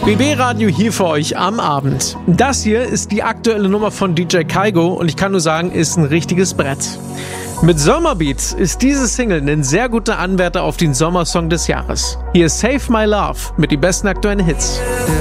BB Radio hier für euch am Abend. Das hier ist die aktuelle Nummer von DJ Kygo und ich kann nur sagen, ist ein richtiges Brett. Mit Sommerbeats ist diese Single ein sehr guter Anwärter auf den Sommersong des Jahres. Hier ist Save My Love mit den besten aktuellen Hits.